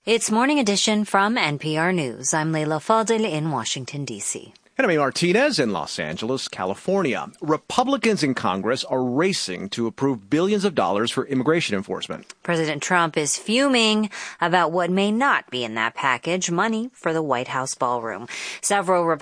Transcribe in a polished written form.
It's Morning Edition from NPR News. I'm Leila Fadel in Washington, D.C. And I'm Martinez in Los Angeles, California. Republicans in Congress are racing to approve billions of dollars for immigration enforcement. President Trump is fuming about what may not be in that package, money for the White House ballroom. Several